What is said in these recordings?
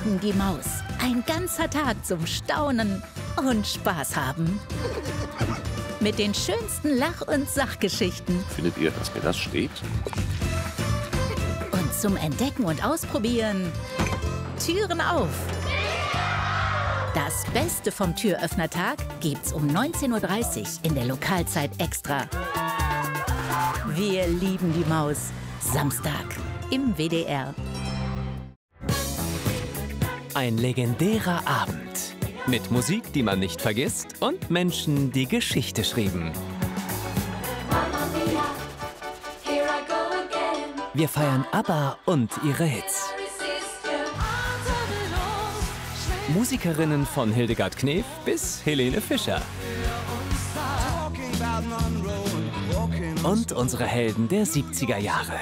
lieben die Maus. Ein ganzer Tag zum Staunen und Spaß haben. Mit den schönsten Lach- und Sachgeschichten. Findet ihr, dass mir das steht? Und zum Entdecken und Ausprobieren. Türen auf! Das Beste vom Türöffnertag gibt's um 19:30 Uhr in der Lokalzeit Extra. Wir lieben die Maus. Samstag im WDR. Ein legendärer Abend. Mit Musik, die man nicht vergisst und Menschen, die Geschichte schrieben. Wir feiern ABBA und ihre Hits. Musikerinnen von Hildegard Knef bis Helene Fischer. Und unsere Helden der 70er Jahre.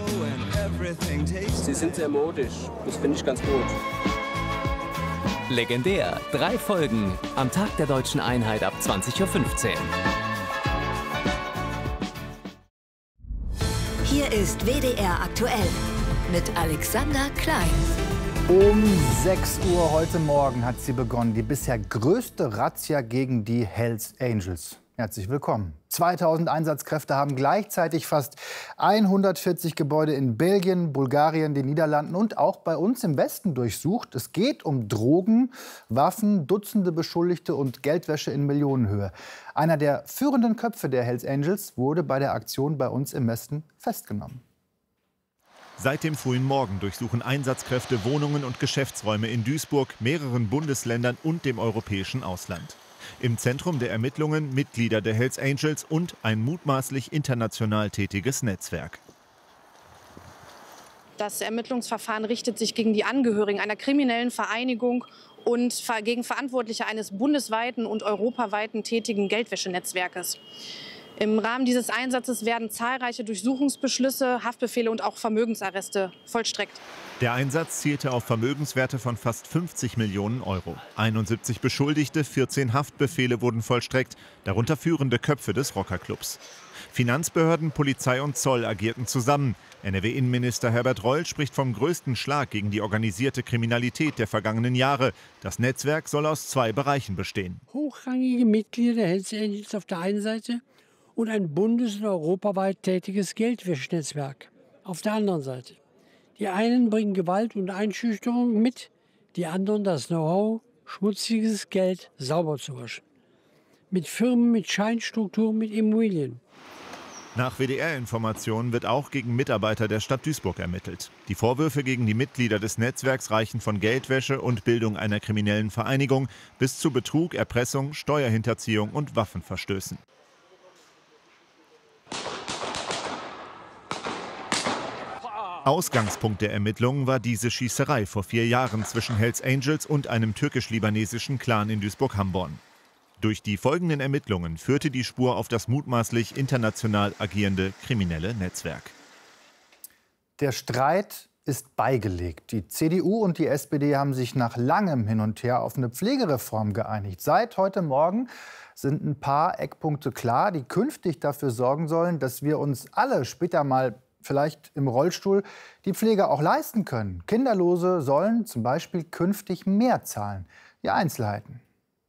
Sie sind sehr modisch. Das finde ich ganz gut. Legendär. 3 Folgen. Am Tag der Deutschen Einheit ab 20:15 Uhr. Hier ist WDR aktuell mit Alexander Klein. Um 6 Uhr heute Morgen hat sie begonnen, die bisher größte Razzia gegen die Hells Angels. Herzlich willkommen. 2000 Einsatzkräfte haben gleichzeitig fast 140 Gebäude in Belgien, Bulgarien, den Niederlanden und auch bei uns im Westen durchsucht. Es geht um Drogen, Waffen, Dutzende Beschuldigte und Geldwäsche in Millionenhöhe. Einer der führenden Köpfe der Hells Angels wurde bei der Aktion bei uns im Westen festgenommen. Seit dem frühen Morgen durchsuchen Einsatzkräfte Wohnungen und Geschäftsräume in Duisburg, mehreren Bundesländern und dem europäischen Ausland. Im Zentrum der Ermittlungen Mitglieder der Hells Angels und ein mutmaßlich international tätiges Netzwerk. Das Ermittlungsverfahren richtet sich gegen die Angehörigen einer kriminellen Vereinigung und gegen Verantwortliche eines bundesweiten und europaweiten tätigen Geldwäschenetzwerkes. Im Rahmen dieses Einsatzes werden zahlreiche Durchsuchungsbeschlüsse, Haftbefehle und auch Vermögensarreste vollstreckt. Der Einsatz zielte auf Vermögenswerte von fast 50 Millionen Euro. 71 Beschuldigte, 14 Haftbefehle wurden vollstreckt, darunter führende Köpfe des Rockerclubs. Finanzbehörden, Polizei und Zoll agierten zusammen. NRW-Innenminister Herbert Reul spricht vom größten Schlag gegen die organisierte Kriminalität der vergangenen Jahre. Das Netzwerk soll aus 2 Bereichen bestehen. Hochrangige Mitglieder der Hells Angels auf der einen Seite und ein bundes- und europaweit tätiges Geldwäschenetzwerk auf der anderen Seite. Die einen bringen Gewalt und Einschüchterung mit, die anderen das Know-how, schmutziges Geld sauber zu waschen. Mit Firmen, mit Scheinstrukturen, mit Immobilien. Nach WDR-Informationen wird auch gegen Mitarbeiter der Stadt Duisburg ermittelt. Die Vorwürfe gegen die Mitglieder des Netzwerks reichen von Geldwäsche und Bildung einer kriminellen Vereinigung bis zu Betrug, Erpressung, Steuerhinterziehung und Waffenverstößen. Ausgangspunkt der Ermittlungen war diese Schießerei vor 4 Jahren zwischen Hells Angels und einem türkisch-libanesischen Clan in Duisburg-Hamborn. Durch die folgenden Ermittlungen führte die Spur auf das mutmaßlich international agierende kriminelle Netzwerk. Der Streit ist beigelegt. Die CDU und die SPD haben sich nach langem Hin und Her auf eine Pflegereform geeinigt. Seit heute Morgen sind ein paar Eckpunkte klar, die künftig dafür sorgen sollen, dass wir uns alle später mal vielleicht im Rollstuhl die Pflege auch leisten können. Kinderlose sollen zum Beispiel künftig mehr zahlen. Die Einzelheiten.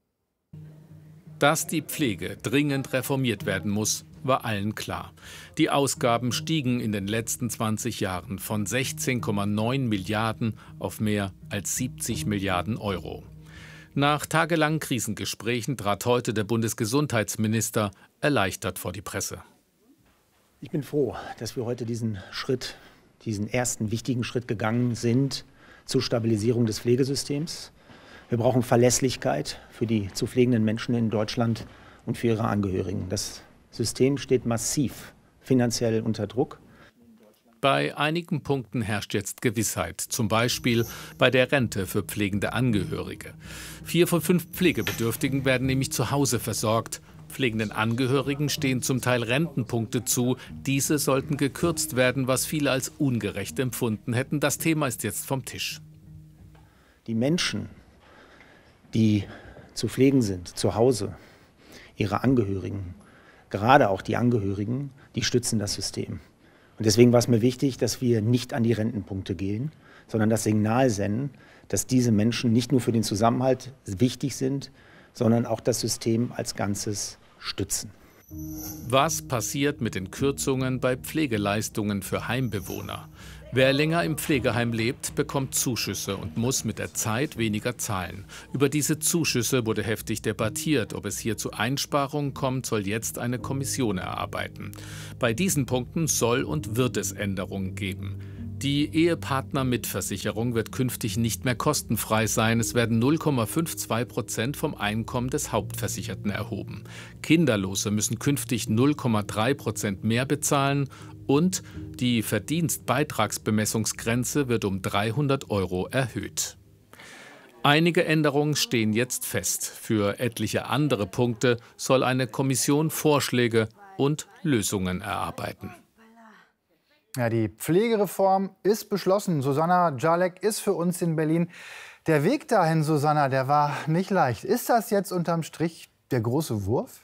Dass die Pflege dringend reformiert werden muss, war allen klar. Die Ausgaben stiegen in den letzten 20 Jahren von 16,9 Milliarden auf mehr als 70 Milliarden Euro. Nach tagelangen Krisengesprächen trat heute der Bundesgesundheitsminister erleichtert vor die Presse. Ich bin froh, dass wir heute diesen ersten wichtigen Schritt gegangen sind zur Stabilisierung des Pflegesystems. Wir brauchen Verlässlichkeit für die zu pflegenden Menschen in Deutschland und für ihre Angehörigen. Das System steht massiv finanziell unter Druck. Bei einigen Punkten herrscht jetzt Gewissheit, zum Beispiel bei der Rente für pflegende Angehörige. 4 von 5 Pflegebedürftigen werden nämlich zu Hause versorgt. Pflegenden Angehörigen stehen zum Teil Rentenpunkte zu. Diese sollten gekürzt werden, was viele als ungerecht empfunden hätten. Das Thema ist jetzt vom Tisch. Die Menschen, die zu pflegen sind, zu Hause, ihre Angehörigen, gerade auch die Angehörigen, die stützen das System. Und deswegen war es mir wichtig, dass wir nicht an die Rentenpunkte gehen, sondern das Signal senden, dass diese Menschen nicht nur für den Zusammenhalt wichtig sind, sondern auch das System als Ganzes stützen. Was passiert mit den Kürzungen bei Pflegeleistungen für Heimbewohner? Wer länger im Pflegeheim lebt, bekommt Zuschüsse und muss mit der Zeit weniger zahlen. Über diese Zuschüsse wurde heftig debattiert. Ob es hier zu Einsparungen kommt, soll jetzt eine Kommission erarbeiten. Bei diesen Punkten soll und wird es Änderungen geben. Die Ehepartnermitversicherung wird künftig nicht mehr kostenfrei sein. Es werden 0,52% vom Einkommen des Hauptversicherten erhoben. Kinderlose müssen künftig 0,3% mehr bezahlen und die Verdienstbeitragsbemessungsgrenze wird um 300 € erhöht. Einige Änderungen stehen jetzt fest. Für etliche andere Punkte soll eine Kommission Vorschläge und Lösungen erarbeiten. Ja, die Pflegereform ist beschlossen. Susanna Jalek ist für uns in Berlin. Der Weg dahin, Susanna, der war nicht leicht. Ist das jetzt unterm Strich der große Wurf?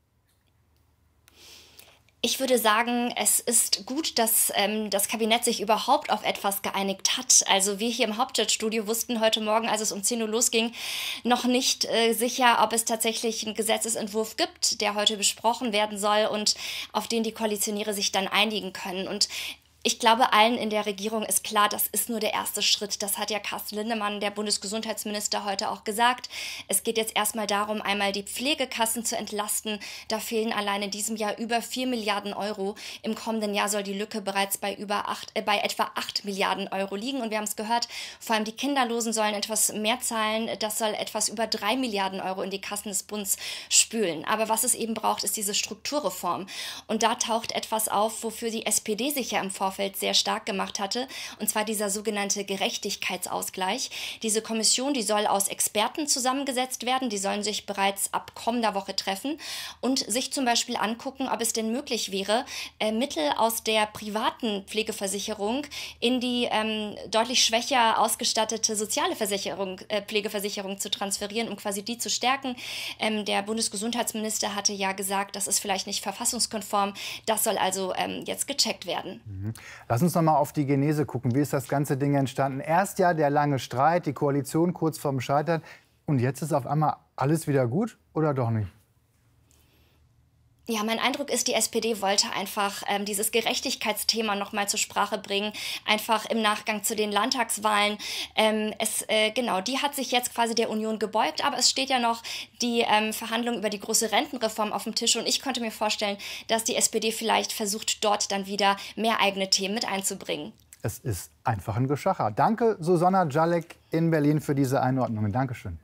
Ich würde sagen, es ist gut, dass das Kabinett sich überhaupt auf etwas geeinigt hat. Also wir hier im Hauptstadtstudio wussten heute Morgen, als es um 10 Uhr losging, noch nicht sicher, ob es tatsächlich einen Gesetzesentwurf gibt, der heute besprochen werden soll und auf den die Koalitionäre sich dann einigen können. Und ich glaube, allen in der Regierung ist klar, das ist nur der erste Schritt. Das hat ja Carsten Linnemann, der Bundesgesundheitsminister, heute auch gesagt. Es geht jetzt erstmal darum, einmal die Pflegekassen zu entlasten. Da fehlen allein in diesem Jahr über 4 Milliarden €. Im kommenden Jahr soll die Lücke bereits bei etwa 8 Milliarden € liegen. Und wir haben es gehört, vor allem die Kinderlosen sollen etwas mehr zahlen. Das soll etwas über 3 Milliarden € in die Kassen des Bundes spülen. Aber was es eben braucht, ist diese Strukturreform. Und da taucht etwas auf, wofür die SPD sich ja im Vorfeld sehr stark gemacht hatte, und zwar dieser sogenannte Gerechtigkeitsausgleich. Diese Kommission, die soll aus Experten zusammengesetzt werden, die sollen sich bereits ab kommender Woche treffen und sich zum Beispiel angucken, ob es denn möglich wäre, Mittel aus der privaten Pflegeversicherung in die deutlich schwächer ausgestattete soziale Pflegeversicherung zu transferieren, um quasi die zu stärken. Der Bundesgesundheitsminister hatte ja gesagt, das ist vielleicht nicht verfassungskonform. Das soll also jetzt gecheckt werden. Lass uns noch mal auf die Genese gucken. Wie ist das ganze Ding entstanden? Erst ja der lange Streit, die Koalition kurz vorm Scheitern. Und jetzt ist auf einmal alles wieder gut oder doch nicht? Ja, mein Eindruck ist, die SPD wollte einfach dieses Gerechtigkeitsthema noch mal zur Sprache bringen, einfach im Nachgang zu den Landtagswahlen. Die hat sich jetzt quasi der Union gebeugt, aber es steht ja noch die Verhandlung über die große Rentenreform auf dem Tisch und ich konnte mir vorstellen, dass die SPD vielleicht versucht, dort dann wieder mehr eigene Themen mit einzubringen. Es ist einfach ein Geschacher. Danke, Susanna Jalek in Berlin, für diese Einordnungen. Dankeschön.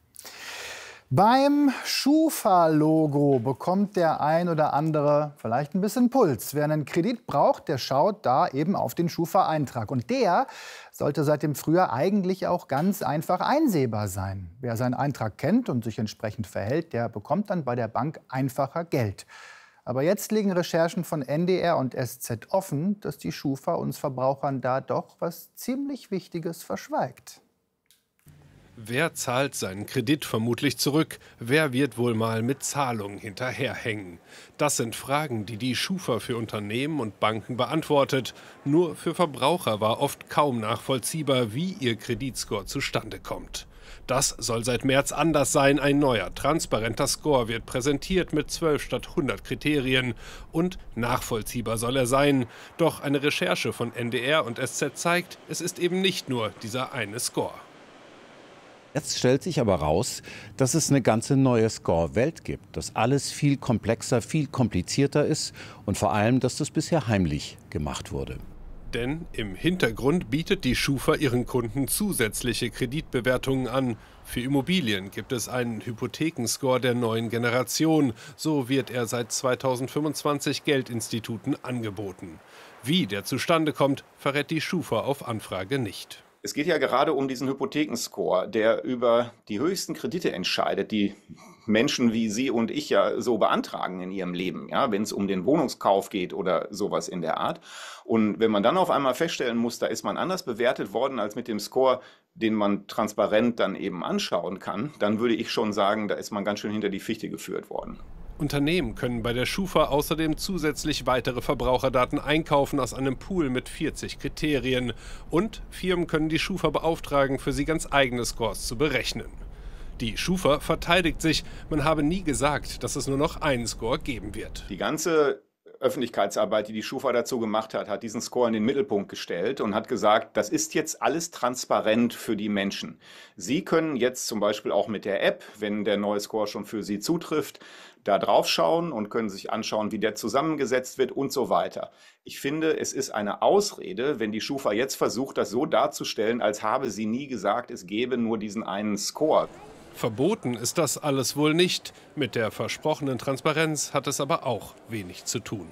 Beim Schufa-Logo bekommt der ein oder andere vielleicht ein bisschen Puls. Wer einen Kredit braucht, der schaut da eben auf den Schufa-Eintrag. Und der sollte seit dem Frühjahr eigentlich auch ganz einfach einsehbar sein. Wer seinen Eintrag kennt und sich entsprechend verhält, der bekommt dann bei der Bank einfacher Geld. Aber jetzt liegen Recherchen von NDR und SZ offen, dass die Schufa uns Verbrauchern da doch was ziemlich Wichtiges verschweigt. Wer zahlt seinen Kredit vermutlich zurück? Wer wird wohl mal mit Zahlungen hinterherhängen? Das sind Fragen, die die Schufa für Unternehmen und Banken beantwortet. Nur für Verbraucher war oft kaum nachvollziehbar, wie ihr Kreditscore zustande kommt. Das soll seit März anders sein. Ein neuer, transparenter Score wird präsentiert mit 12 statt 100 Kriterien. Und nachvollziehbar soll er sein. Doch eine Recherche von NDR und SZ zeigt, es ist eben nicht nur dieser eine Score. Jetzt stellt sich aber raus, dass es eine ganze neue Score-Welt gibt, dass alles viel komplexer, viel komplizierter ist und vor allem, dass das bisher heimlich gemacht wurde. Denn im Hintergrund bietet die Schufa ihren Kunden zusätzliche Kreditbewertungen an. Für Immobilien gibt es einen Hypothekenscore der neuen Generation. So wird er seit 2025 Geldinstituten angeboten. Wie der zustande kommt, verrät die Schufa auf Anfrage nicht. Es geht ja gerade um diesen Hypothekenscore, der über die höchsten Kredite entscheidet, die Menschen wie Sie und ich ja so beantragen in ihrem Leben, ja, wenn es um den Wohnungskauf geht oder sowas in der Art. Und wenn man dann auf einmal feststellen muss, da ist man anders bewertet worden als mit dem Score, den man transparent dann eben anschauen kann, dann würde ich schon sagen, da ist man ganz schön hinter die Fichte geführt worden. Unternehmen können bei der Schufa außerdem zusätzlich weitere Verbraucherdaten einkaufen aus einem Pool mit 40 Kriterien. Und Firmen können die Schufa beauftragen, für sie ganz eigene Scores zu berechnen. Die Schufa verteidigt sich, man habe nie gesagt, dass es nur noch einen Score geben wird. Die ganze Öffentlichkeitsarbeit, die die Schufa dazu gemacht hat, hat diesen Score in den Mittelpunkt gestellt und hat gesagt, das ist jetzt alles transparent für die Menschen. Sie können jetzt zum Beispiel auch mit der App, wenn der neue Score schon für Sie zutrifft, da drauf schauen und können sich anschauen, wie der zusammengesetzt wird und so weiter. Ich finde, es ist eine Ausrede, wenn die Schufa jetzt versucht, das so darzustellen, als habe sie nie gesagt, es gebe nur diesen einen Score. Verboten ist das alles wohl nicht. Mit der versprochenen Transparenz hat es aber auch wenig zu tun.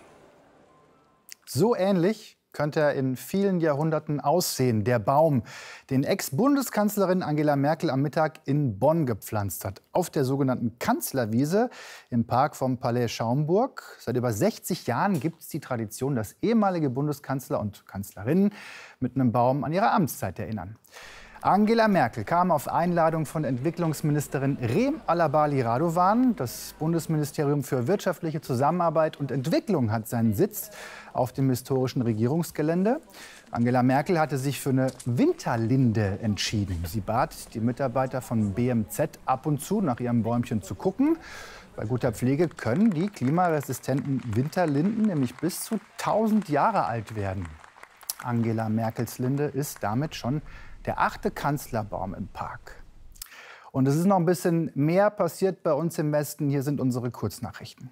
So ähnlich könnte er in vielen Jahrhunderten aussehen. Der Baum, den Ex-Bundeskanzlerin Angela Merkel am Mittag in Bonn gepflanzt hat. Auf der sogenannten Kanzlerwiese im Park vom Palais Schaumburg. Seit über 60 Jahren gibt es die Tradition, dass ehemalige Bundeskanzler und Kanzlerinnen mit einem Baum an ihre Amtszeit erinnern. Angela Merkel kam auf Einladung von Entwicklungsministerin Rem Alabali Radovan. Das Bundesministerium für wirtschaftliche Zusammenarbeit und Entwicklung hat seinen Sitz auf dem historischen Regierungsgelände. Angela Merkel hatte sich für eine Winterlinde entschieden. Sie bat die Mitarbeiter von BMZ ab und zu nach ihrem Bäumchen zu gucken. Bei guter Pflege können die klimaresistenten Winterlinden nämlich bis zu 1000 Jahre alt werden. Angela Merkels Linde ist damit schon der 8. Kanzlerbaum im Park. Und es ist noch ein bisschen mehr passiert bei uns im Westen. Hier sind unsere Kurznachrichten.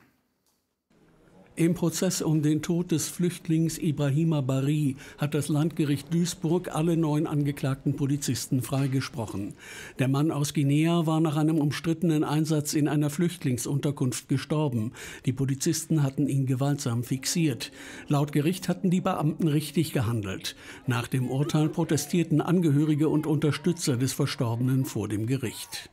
Im Prozess um den Tod des Flüchtlings Ibrahima Bari hat das Landgericht Duisburg alle 9 angeklagten Polizisten freigesprochen. Der Mann aus Guinea war nach einem umstrittenen Einsatz in einer Flüchtlingsunterkunft gestorben. Die Polizisten hatten ihn gewaltsam fixiert. Laut Gericht hatten die Beamten richtig gehandelt. Nach dem Urteil protestierten Angehörige und Unterstützer des Verstorbenen vor dem Gericht.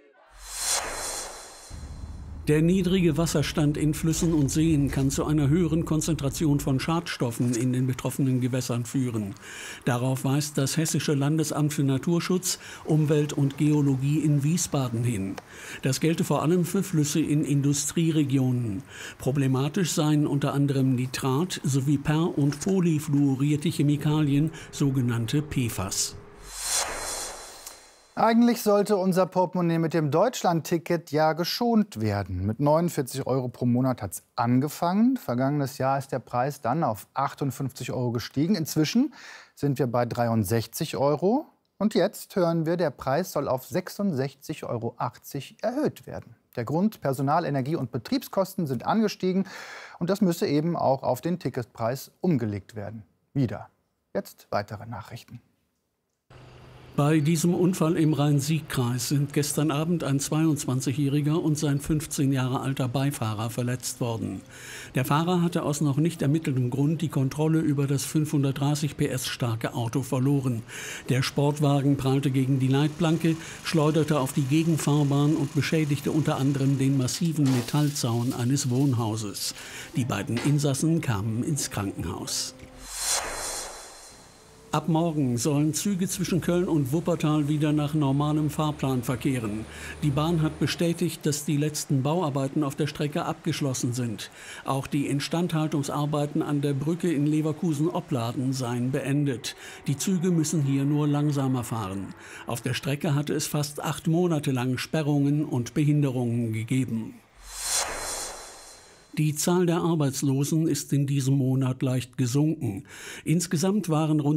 Der niedrige Wasserstand in Flüssen und Seen kann zu einer höheren Konzentration von Schadstoffen in den betroffenen Gewässern führen. Darauf weist das Hessische Landesamt für Naturschutz, Umwelt und Geologie in Wiesbaden hin. Das gelte vor allem für Flüsse in Industrieregionen. Problematisch seien unter anderem Nitrat sowie per- und polyfluorierte Chemikalien, sogenannte PFAS. Eigentlich sollte unser Portemonnaie mit dem Deutschland-Ticket ja geschont werden. Mit 49 € pro Monat hat es angefangen. Vergangenes Jahr ist der Preis dann auf 58 € gestiegen. Inzwischen sind wir bei 63 €. Und jetzt hören wir, der Preis soll auf 66,80 € erhöht werden. Der Grund: Personal-, Energie- und Betriebskosten sind angestiegen. Und das müsse eben auch auf den Ticketpreis umgelegt werden. Wieder. Jetzt weitere Nachrichten. Bei diesem Unfall im Rhein-Sieg-Kreis sind gestern Abend ein 22-Jähriger und sein 15 Jahre alter Beifahrer verletzt worden. Der Fahrer hatte aus noch nicht ermitteltem Grund die Kontrolle über das 530 PS starke Auto verloren. Der Sportwagen prallte gegen die Leitplanke, schleuderte auf die Gegenfahrbahn und beschädigte unter anderem den massiven Metallzaun eines Wohnhauses. Die beiden Insassen kamen ins Krankenhaus. Ab morgen sollen Züge zwischen Köln und Wuppertal wieder nach normalem Fahrplan verkehren. Die Bahn hat bestätigt, dass die letzten Bauarbeiten auf der Strecke abgeschlossen sind. Auch die Instandhaltungsarbeiten an der Brücke in Leverkusen-Opladen seien beendet. Die Züge müssen hier nur langsamer fahren. Auf der Strecke hatte es fast 8 Monate lang Sperrungen und Behinderungen gegeben. Die Zahl der Arbeitslosen ist in diesem Monat leicht gesunken. Insgesamt waren rund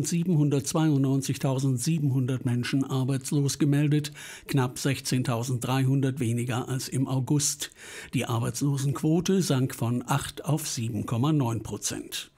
792.700 Menschen arbeitslos gemeldet, knapp 16.300 weniger als im August. Die Arbeitslosenquote sank von 8 auf 7,9%.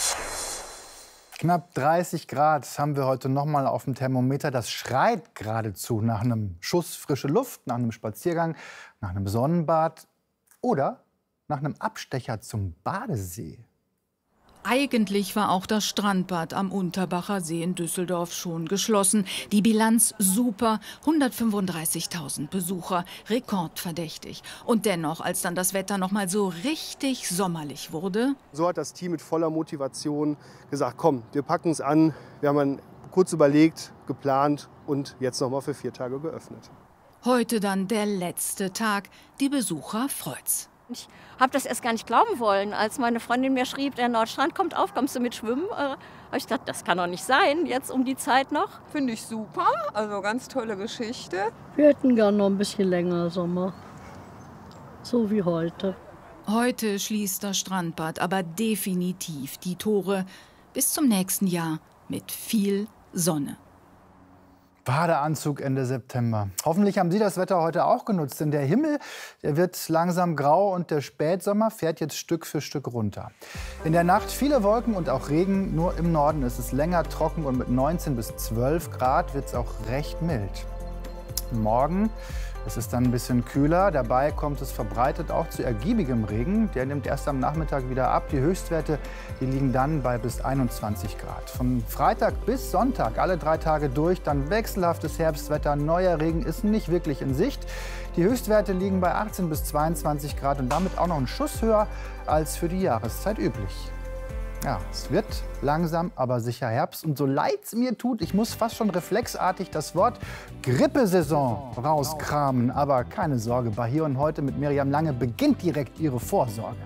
Knapp 30 Grad haben wir heute noch mal auf dem Thermometer. Das schreit geradezu nach einem Schuss frische Luft, nach einem Spaziergang, nach einem Sonnenbad oder nach einem Abstecher zum Badesee. Eigentlich war auch das Strandbad am Unterbacher See in Düsseldorf schon geschlossen. Die Bilanz super, 135.000 Besucher, rekordverdächtig. Und dennoch, als dann das Wetter noch mal so richtig sommerlich wurde. So hat das Team mit voller Motivation gesagt, komm, wir packen es an. Wir haben dann kurz überlegt, geplant und jetzt noch mal für 4 Tage geöffnet. Heute dann der letzte Tag. Die Besucher freut's. Ich habe das erst gar nicht glauben wollen, als meine Freundin mir schrieb, der Nordstrand kommt auf, kommst du mit schwimmen? Habe ich gedacht, das kann doch nicht sein, jetzt um die Zeit noch. Finde ich super, also ganz tolle Geschichte. Wir hätten gern noch ein bisschen länger Sommer, so wie heute. Heute schließt das Strandbad aber definitiv die Tore bis zum nächsten Jahr mit viel Sonne. Badeanzug Ende September. Hoffentlich haben Sie das Wetter heute auch genutzt, denn der Himmel, der wird langsam grau und der Spätsommer fährt jetzt Stück für Stück runter. In der Nacht viele Wolken und auch Regen, nur im Norden ist es länger trocken und mit 19 bis 12 Grad wird es auch recht mild. Morgen ist es dann ein bisschen kühler, dabei kommt es verbreitet auch zu ergiebigem Regen. Der nimmt erst am Nachmittag wieder ab. Die Höchstwerte die liegen dann bei bis 21 Grad. Von Freitag bis Sonntag, alle 3 Tage durch, dann wechselhaftes Herbstwetter. Neuer Regen ist nicht wirklich in Sicht. Die Höchstwerte liegen bei 18 bis 22 Grad und damit auch noch einen Schuss höher als für die Jahreszeit üblich. Ja, es wird langsam, aber sicher Herbst. Und so leid es mir tut, ich muss fast schon reflexartig das Wort Grippesaison rauskramen. Aber keine Sorge, bei Hier und Heute mit Miriam Lange beginnt direkt ihre Vorsorge.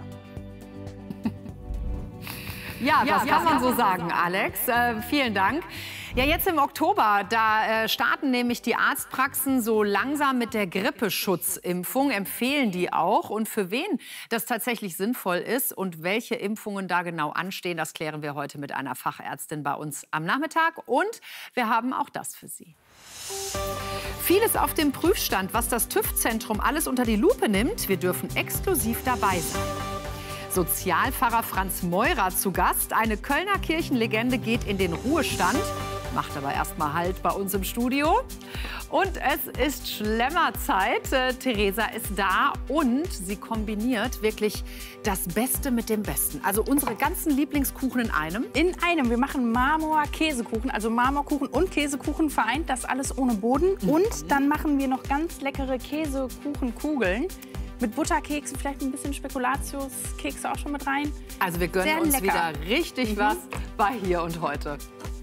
Ja, das kann man so sagen, Alex. Vielen Dank. Ja, jetzt im Oktober, da starten nämlich die Arztpraxen so langsam mit der Grippeschutzimpfung, empfehlen die auch. Und für wen das tatsächlich sinnvoll ist und welche Impfungen da genau anstehen, das klären wir heute mit einer Fachärztin bei uns am Nachmittag. Und wir haben auch das für Sie. Vieles auf dem Prüfstand, was das TÜV-Zentrum alles unter die Lupe nimmt. Wir dürfen exklusiv dabei sein. Sozialpfarrer Franz Meurer zu Gast. Eine Kölner Kirchenlegende geht in den Ruhestand, macht aber erst mal Halt bei uns im Studio. Und es ist Schlemmerzeit. Theresa ist da und sie kombiniert wirklich das Beste mit dem Besten. Also unsere ganzen Lieblingskuchen in einem. In einem. Wir machen Marmor-Käsekuchen, also Marmorkuchen und Käsekuchen vereint, das alles ohne Boden. Und dann machen wir noch ganz leckere Käsekuchenkugeln. Mit Butterkeksen, vielleicht ein bisschen Spekulatiuskekse auch schon mit rein. Also wir gönnen uns wieder richtig was bei Hier und Heute.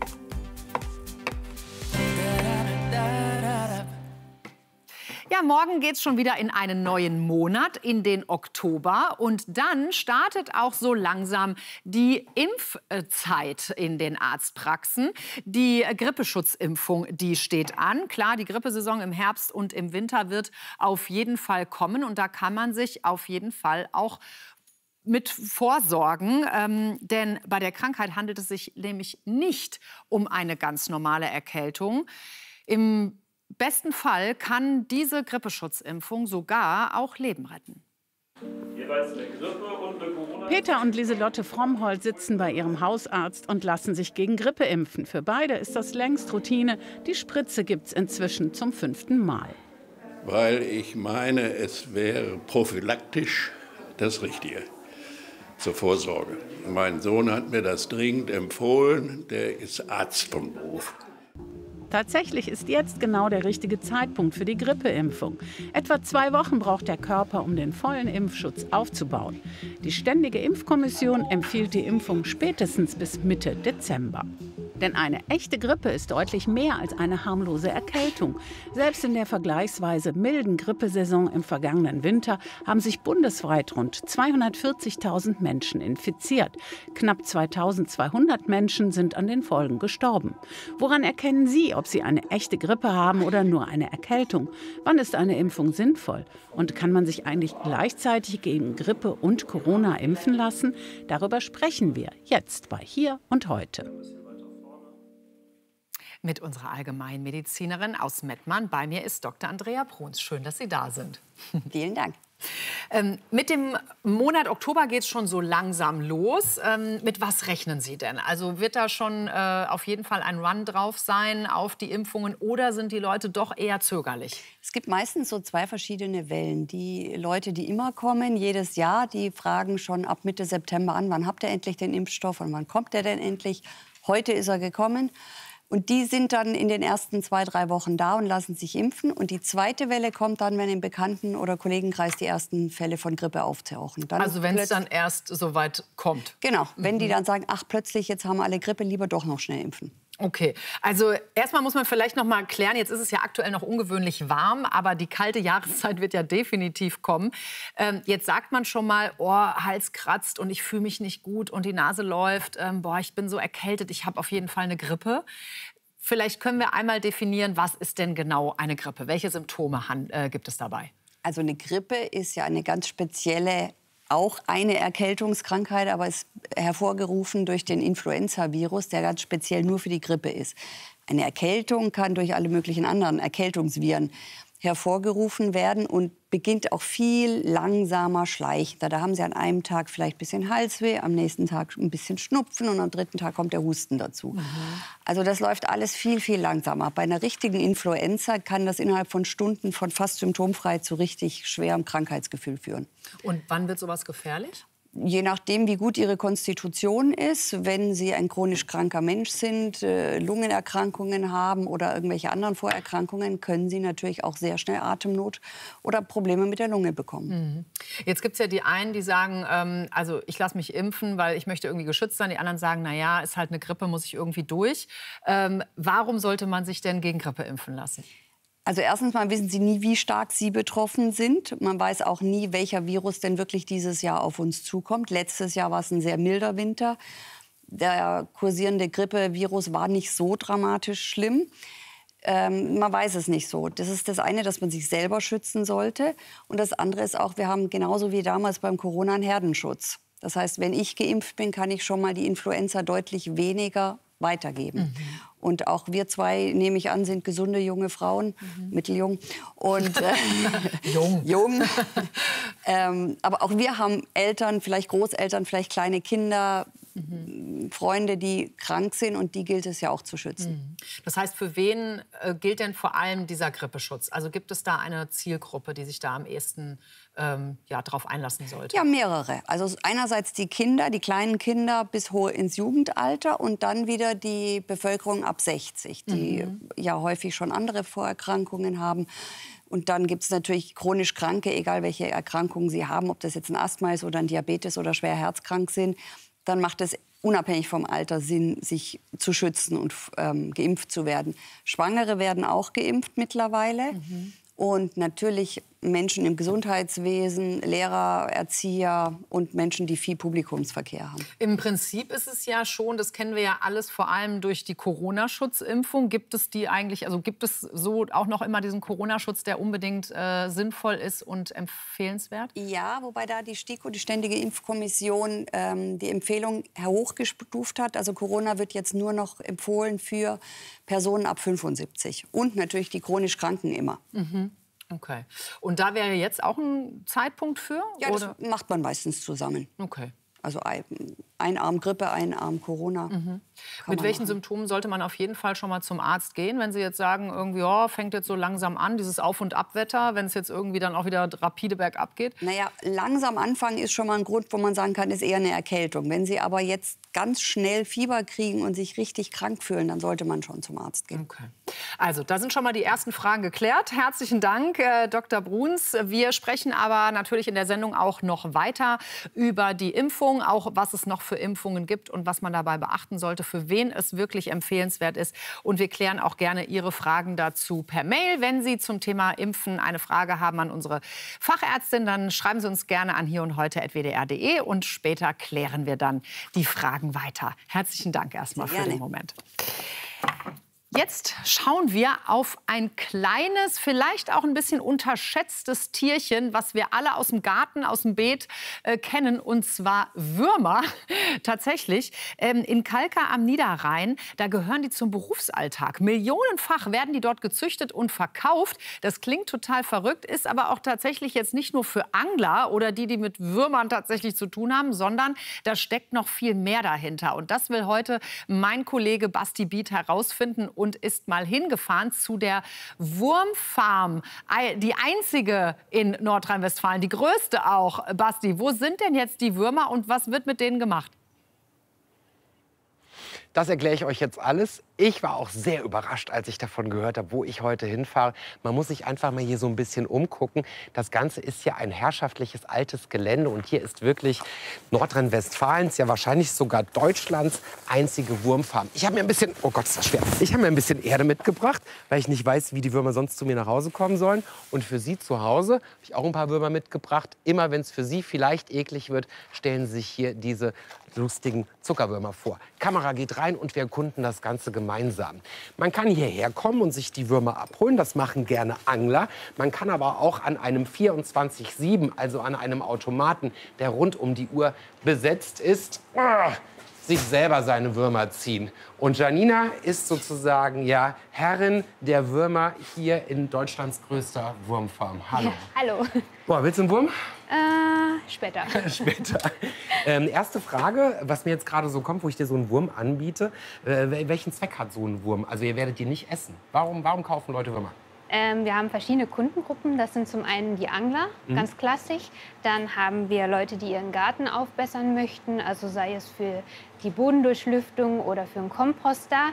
Ja, morgen geht's schon wieder in einen neuen Monat, in den Oktober. Und dann startet auch so langsam die Impfzeit in den Arztpraxen. Die Grippeschutzimpfung, die steht an. Klar, die Grippesaison im Herbst und im Winter wird auf jeden Fall kommen. Und da kann man sich auf jeden Fall auch mit vorsorgen, denn bei der Krankheit handelt es sich nämlich nicht um eine ganz normale Erkältung. Im besten Fall kann diese Grippeschutzimpfung sogar auch Leben retten. Jeweils eine Grippe und eine Corona. Peter und Lieselotte Frommhold sitzen bei ihrem Hausarzt und lassen sich gegen Grippe impfen. Für beide ist das längst Routine. Die Spritze gibt's inzwischen zum 5. Mal. Weil ich meine, es wäre prophylaktisch das Richtige zur Vorsorge. Mein Sohn hat mir das dringend empfohlen. Der ist Arzt von Beruf. Tatsächlich ist jetzt genau der richtige Zeitpunkt für die Grippeimpfung. Etwa 2 Wochen braucht der Körper, um den vollen Impfschutz aufzubauen. Die Ständige Impfkommission empfiehlt die Impfung spätestens bis Mitte Dezember. Denn eine echte Grippe ist deutlich mehr als eine harmlose Erkältung. Selbst in der vergleichsweise milden Grippesaison im vergangenen Winter haben sich bundesweit rund 240.000 Menschen infiziert. Knapp 2.200 Menschen sind an den Folgen gestorben. Woran erkennen Sie, ob Sie eine echte Grippe haben oder nur eine Erkältung? Wann ist eine Impfung sinnvoll? Und kann man sich eigentlich gleichzeitig gegen Grippe und Corona impfen lassen? Darüber sprechen wir jetzt bei Hier und Heute. Mit unserer Allgemeinmedizinerin aus Mettmann. Bei mir ist Dr. Andrea Bruns. Schön, dass Sie da sind. Vielen Dank. Mit dem Monat Oktober geht es schon so langsam los. Mit was rechnen Sie denn? Also wird da schon auf jeden Fall ein Run drauf sein auf die Impfungen oder sind die Leute doch eher zögerlich? Es gibt meistens so 2 verschiedene Wellen. Die Leute, die immer kommen, jedes Jahr, die fragen schon ab Mitte September an, wann habt ihr endlich den Impfstoff und wann kommt der denn endlich? Heute ist er gekommen. Und die sind dann in den ersten 2, 3 Wochen da und lassen sich impfen. Und die zweite Welle kommt dann, wenn im Bekannten- oder Kollegenkreis die ersten Fälle von Grippe auftauchen. Dann also wenn es dann erst so weit kommt? Genau, wenn die dann sagen, ach plötzlich, jetzt haben alle Grippe, lieber doch noch schnell impfen. Okay, also erstmal muss man vielleicht noch mal klären, jetzt ist es ja aktuell noch ungewöhnlich warm, aber die kalte Jahreszeit wird ja definitiv kommen. Jetzt sagt man schon mal, oh, Hals kratzt und ich fühle mich nicht gut und die Nase läuft, boah, ich bin so erkältet, ich habe auf jeden Fall eine Grippe. Vielleicht können wir einmal definieren, was ist denn genau eine Grippe? Welche Symptome gibt es dabei? Also eine Grippe ist ja eine ganz spezielle, auch eine Erkältungskrankheit, aber ist hervorgerufen durch den Influenza-Virus, der ganz speziell nur für die Grippe ist. Eine Erkältung kann durch alle möglichen anderen Erkältungsviren hervorgerufen werden und beginnt auch viel langsamer, schleichender. Da haben Sie an einem Tag vielleicht ein bisschen Halsweh, am nächsten Tag ein bisschen Schnupfen und am dritten Tag kommt der Husten dazu. Mhm. Also das läuft alles viel, viel langsamer. Bei einer richtigen Influenza kann das innerhalb von Stunden von fast symptomfrei zu richtig schwerem Krankheitsgefühl führen. Und wann wird sowas gefährlich? Je nachdem, wie gut Ihre Konstitution ist, wenn Sie ein chronisch kranker Mensch sind, Lungenerkrankungen haben oder irgendwelche anderen Vorerkrankungen, können Sie natürlich auch sehr schnell Atemnot oder Probleme mit der Lunge bekommen. Mhm. Jetzt gibt es ja die einen, die sagen, also ich lasse mich impfen, weil ich möchte irgendwie geschützt sein. Die anderen sagen, naja, ist halt eine Grippe, muss ich irgendwie durch. Warum sollte man sich denn gegen Grippe impfen lassen? Also erstens mal wissen Sie nie, wie stark Sie betroffen sind. Man weiß auch nie, welcher Virus denn wirklich dieses Jahr auf uns zukommt. Letztes Jahr war es ein sehr milder Winter. Der kursierende Grippevirus war nicht so dramatisch schlimm. Man weiß es nicht so. Das ist das eine, dass man sich selber schützen sollte. Und das andere ist auch, wir haben genauso wie damals beim Corona einen Herdenschutz. Das heißt, wenn ich geimpft bin, kann ich schon mal die Influenza deutlich weniger weitergeben. Mhm. Und auch wir zwei, nehme ich an, sind gesunde junge Frauen, mitteljung. Und, jung. Aber auch wir haben Eltern, vielleicht Großeltern, vielleicht kleine Kinder, Freunde, die krank sind. Und die gilt es ja auch zu schützen. Das heißt, für wen gilt denn vor allem dieser Grippeschutz? Also gibt es da eine Zielgruppe, die sich da am ehesten darauf einlassen sollte? Ja, mehrere. Also einerseits die Kinder, die kleinen Kinder bis hoch ins Jugendalter und dann wieder die Bevölkerung ab 60, die ja häufig schon andere Vorerkrankungen haben. Und dann gibt es natürlich chronisch Kranke, egal welche Erkrankungen sie haben, ob das jetzt ein Asthma ist oder ein Diabetes oder schwer herzkrank sind. Dann macht es unabhängig vom Alter Sinn, sich zu schützen und geimpft zu werden. Schwangere werden auch geimpft mittlerweile. Und natürlich Menschen im Gesundheitswesen, Lehrer, Erzieher und Menschen, die viel Publikumsverkehr haben. Im Prinzip ist es ja schon, das kennen wir ja alles vor allem durch die Corona-Schutzimpfung. Gibt es die eigentlich, also gibt es so auch noch immer diesen Corona-Schutz, der unbedingt sinnvoll ist und empfehlenswert? Ja, wobei da die STIKO, die Ständige Impfkommission, die Empfehlung hochgestuft hat. Also Corona wird jetzt nur noch empfohlen für Personen ab 75 und natürlich die chronisch Kranken immer. Okay. Und da wäre jetzt auch ein Zeitpunkt für? Ja, das macht man meistens zusammen. Okay. Also ein Arm Grippe, ein Arm Corona. Mit welchen Symptomen sollte man auf jeden Fall schon mal zum Arzt gehen? Wenn Sie jetzt sagen, irgendwie, oh, fängt jetzt so langsam an, dieses Auf- und Abwetter, wenn es jetzt irgendwie dann auch wieder rapide bergab geht? Naja, langsam anfangen ist schon mal ein Grund, wo man sagen kann, ist eher eine Erkältung. Wenn Sie aber jetzt ganz schnell Fieber kriegen und sich richtig krank fühlen, dann sollte man schon zum Arzt gehen. Okay. Also, da sind schon mal die ersten Fragen geklärt. Herzlichen Dank, Dr. Bruns. Wir sprechen aber natürlich in der Sendung auch noch weiter über die Impfung, auch was es noch für Impfungen gibt und was man dabei beachten sollte, für wen es wirklich empfehlenswert ist. Und wir klären auch gerne Ihre Fragen dazu per Mail. Wenn Sie zum Thema Impfen eine Frage haben an unsere Fachärztin, dann schreiben Sie uns gerne an hierundheute@wdr.de und später klären wir dann die Fragen weiter. Herzlichen Dank erstmal für den Moment. Jetzt schauen wir auf ein kleines, vielleicht auch ein bisschen unterschätztes Tierchen, was wir alle aus dem Garten, aus dem Beet kennen, und zwar Würmer. Tatsächlich, in Kalka am Niederrhein, da gehören die zum Berufsalltag. Millionenfach werden die dort gezüchtet und verkauft. Das klingt total verrückt, ist aber auch tatsächlich jetzt nicht nur für Angler oder die mit Würmern tatsächlich zu tun haben, sondern da steckt noch viel mehr dahinter. Und das will heute mein Kollege Basti Biet herausfinden und ist mal hingefahren zu der Wurmfarm, die einzige in Nordrhein-Westfalen, die größte auch. Basti, wo sind denn jetzt die Würmer und was wird mit denen gemacht? Das erkläre ich euch jetzt alles. Ich war auch sehr überrascht, als ich davon gehört habe, wo ich heute hinfahre. Man muss sich einfach mal hier so ein bisschen umgucken. Das Ganze ist ja ein herrschaftliches altes Gelände und hier ist wirklich Nordrhein-Westfalens, ja wahrscheinlich sogar Deutschlands einzige Wurmfarm. Ich habe mir ein bisschen, oh Gott, ist das schwer. Ich habe mir ein bisschen Erde mitgebracht, weil ich nicht weiß, wie die Würmer sonst zu mir nach Hause kommen sollen. Und für Sie zu Hause habe ich auch ein paar Würmer mitgebracht. Immer wenn es für Sie vielleicht eklig wird, stellen Sie sich hier diese lustigen Zuckerwürmer vor. Kamera geht rein und wir erkunden das Ganze gemeinsam. Man kann hierher kommen und sich die Würmer abholen. Das machen gerne Angler. Man kann aber auch an einem 24/7, also an einem Automaten, der rund um die Uhr besetzt ist, sich selber seine Würmer ziehen. Und Janina ist sozusagen ja Herrin der Würmer hier in Deutschlands größter Wurmfarm. Hallo. Ja, hallo. Boah, willst du einen Wurm? Später. Später. Erste Frage, was mir jetzt gerade so kommt, wo ich dir so einen Wurm anbiete. Welchen Zweck hat so ein Wurm? Also ihr werdet die nicht essen. Warum kaufen Leute Würmer? Wir haben verschiedene Kundengruppen. Das sind zum einen die Angler, ganz klassisch. Dann haben wir Leute, die ihren Garten aufbessern möchten. Also sei es für die Bodendurchlüftung oder für einen Komposter.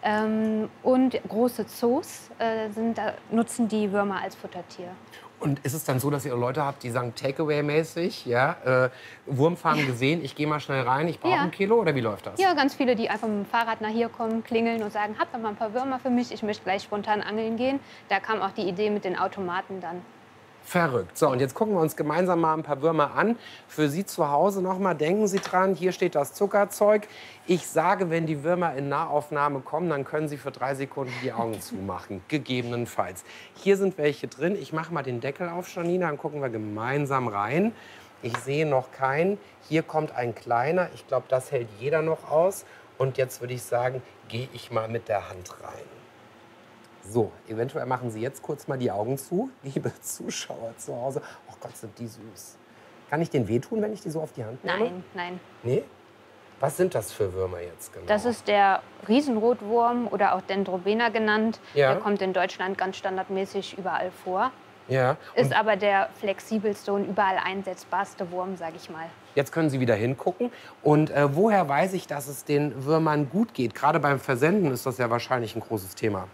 Und große Zoos nutzen die Würmer als Futtertier. Und ist es dann so, dass ihr Leute habt, die sagen Takeaway-mäßig, ja, Wurmfarm gesehen, ich gehe mal schnell rein, ich brauche ein Kilo, oder wie läuft das? Ja, ganz viele, die einfach mit dem Fahrrad nach hier kommen, klingeln und sagen, habt ihr mal ein paar Würmer für mich, ich möchte gleich spontan angeln gehen. Da kam auch die Idee mit den Automaten dann. Verrückt. So, und jetzt gucken wir uns gemeinsam mal ein paar Würmer an. Für Sie zu Hause noch mal, denken Sie dran, hier steht das Zuckerzeug. Ich sage, wenn die Würmer in Nahaufnahme kommen, dann können Sie für 3 Sekunden die Augen zumachen, gegebenenfalls. Hier sind welche drin. Ich mache mal den Deckel auf, Janina, dann gucken wir gemeinsam rein. Ich sehe noch keinen. Hier kommt ein kleiner. Ich glaube, das hält jeder noch aus. Und jetzt würde ich sagen, gehe ich mal mit der Hand rein. So, eventuell machen Sie jetzt kurz mal die Augen zu, liebe Zuschauer zu Hause. Oh Gott, sind die süß. Kann ich denen wehtun, wenn ich die so auf die Hand nehme? Nein, nein. Nee? Was sind das für Würmer jetzt genau? Das ist der Riesenrotwurm oder auch Dendrobena genannt. Ja. Der kommt in Deutschland ganz standardmäßig überall vor. Ja. Ist aber der flexibelste und überall einsetzbarste Wurm, sage ich mal. Jetzt können Sie wieder hingucken. Und woher weiß ich, dass es den Würmern gut geht? Gerade beim Versenden ist das ja wahrscheinlich ein großes Thema.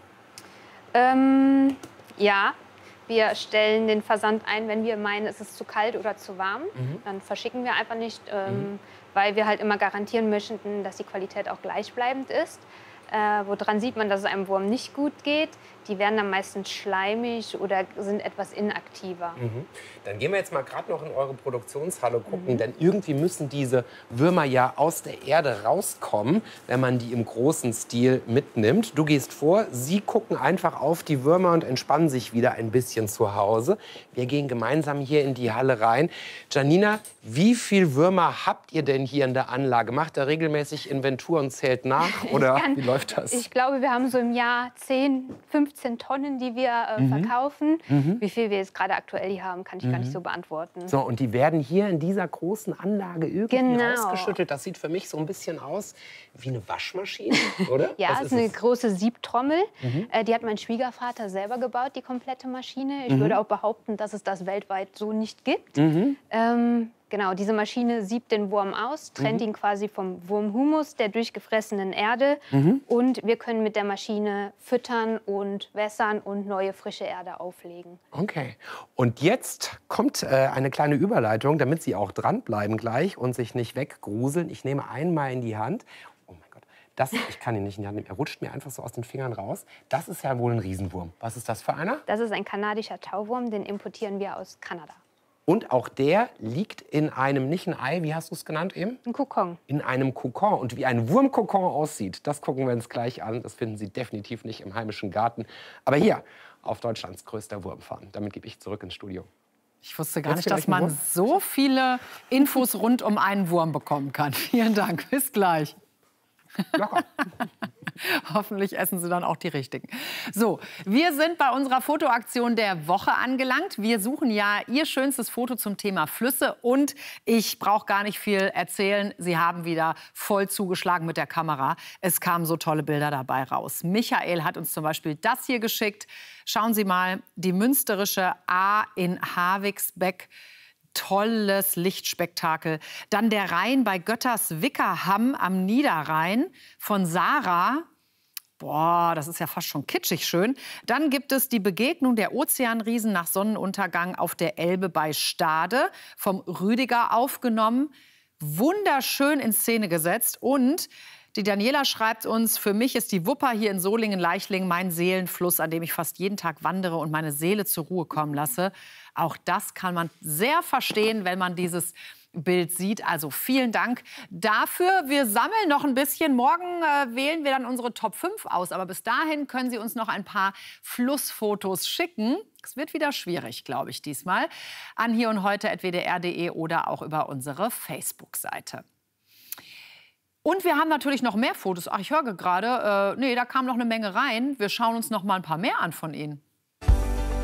Ja, wir stellen den Versand ein, wenn wir meinen, es ist zu kalt oder zu warm. Dann verschicken wir einfach nicht, weil wir halt immer garantieren möchten, dass die Qualität auch gleichbleibend ist. Woran sieht man, dass es einem Wurm nicht gut geht? Die werden dann meistens schleimig oder sind etwas inaktiver. Dann gehen wir jetzt mal gerade noch in eure Produktionshalle gucken, denn irgendwie müssen diese Würmer ja aus der Erde rauskommen, wenn man die im großen Stil mitnimmt. Du gehst vor, Sie gucken einfach auf die Würmer und entspannen sich wieder ein bisschen zu Hause. Wir gehen gemeinsam hier in die Halle rein. Janina, wie viel Würmer habt ihr denn hier in der Anlage? Macht ihr regelmäßig Inventur und zählt nach? Oder wie läuft das? Ich glaube, wir haben so im Jahr 10, 15 Tonnen, die wir verkaufen. Wie viel wir jetzt gerade aktuell hier haben, kann ich gar nicht so beantworten. So, und die werden hier in dieser großen Anlage irgendwie rausgeschüttelt. Das sieht für mich so ein bisschen aus wie eine Waschmaschine, oder? Ja, es ist eine große Siebtrommel. Die hat mein Schwiegervater selber gebaut, die komplette Maschine. Ich würde auch behaupten, dass es das weltweit so nicht gibt. Genau, diese Maschine siebt den Wurm aus, trennt ihn quasi vom Wurmhumus, der durchgefressenen Erde. Und wir können mit der Maschine füttern und wässern und neue frische Erde auflegen. Okay. Und jetzt kommt eine kleine Überleitung, damit Sie auch dranbleiben gleich und sich nicht weggruseln. Ich nehme einmal in die Hand. Oh mein Gott, ich kann ihn nicht in die Hand nehmen. Er rutscht mir einfach so aus den Fingern raus. Das ist ja wohl ein Riesenwurm. Was ist das für einer? Das ist ein kanadischer Tauwurm, den importieren wir aus Kanada. Und auch der liegt in einem, nicht ein Ei, wie hast du es genannt eben? Ein Kokon. In einem Kokon. Und wie ein Wurmkokon aussieht, das gucken wir uns gleich an. Das finden Sie definitiv nicht im heimischen Garten. Aber hier, auf Deutschlands größter Wurmfarm. Damit gebe ich zurück ins Studio. Ich wusste gar nicht, dass man so viele Infos rund um einen Wurm bekommen kann. Vielen Dank. Bis gleich. Locker. Hoffentlich essen Sie dann auch die richtigen. So, wir sind bei unserer Fotoaktion der Woche angelangt. Wir suchen ja Ihr schönstes Foto zum Thema Flüsse. Und ich brauche gar nicht viel erzählen. Sie haben wieder voll zugeschlagen mit der Kamera. Es kamen so tolle Bilder dabei raus. Michael hat uns zum Beispiel das hier geschickt. Schauen Sie mal, die münsterische A in Havigsbeck. tolles Lichtspektakel. Dann der Rhein bei Götters-Wickerham am Niederrhein von Sarah. Boah, das ist ja fast schon kitschig schön. Dann gibt es die Begegnung der Ozeanriesen nach Sonnenuntergang auf der Elbe bei Stade, vom Rüdiger aufgenommen. Wunderschön in Szene gesetzt. Und die Daniela schreibt uns, für mich ist die Wupper hier in Solingen-Leichlingen mein Seelenfluss, an dem ich fast jeden Tag wandere und meine Seele zur Ruhe kommen lasse. Auch das kann man sehr verstehen, wenn man dieses Bild sieht. Also vielen Dank dafür. Wir sammeln noch ein bisschen. Morgen wählen wir dann unsere Top 5 aus. Aber bis dahin können Sie uns noch ein paar Flussfotos schicken. Es wird wieder schwierig, glaube ich, diesmal. An hierundheute@wdr.de oder auch über unsere Facebook-Seite. Und wir haben natürlich noch mehr Fotos. Ach, ich höre gerade, nee, da kam noch eine Menge rein. Wir schauen uns noch mal ein paar mehr an von Ihnen.